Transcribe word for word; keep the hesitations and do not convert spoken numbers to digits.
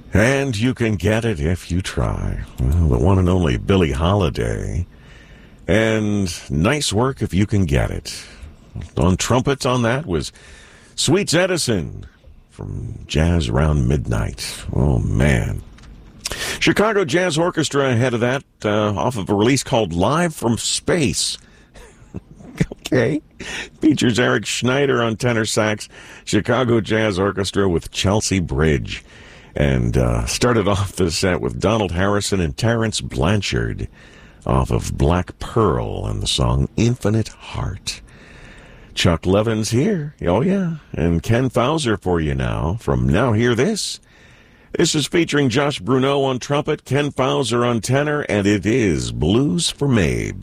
And you can get it if you try. Well, the one and only Billie Holiday. And Nice Work If You Can Get It. On trumpets on that was Sweets Edison from Jazz Around Midnight. Oh, man. Chicago Jazz Orchestra ahead of that, uh, off of a release called Live from Space. Okay. Features Eric Schneider on tenor sax, Chicago Jazz Orchestra with Chelsea Bridge. And uh, started off the set with Donald Harrison and Terrence Blanchard off of Black Pearl and the song Infinite Heart. Chuck Levin's here. Oh, yeah. And Ken Fauser for you now from Now Hear This. This is featuring Josh Bruneau on trumpet, Ken Fauser on tenor, and it is Blues for Mabes.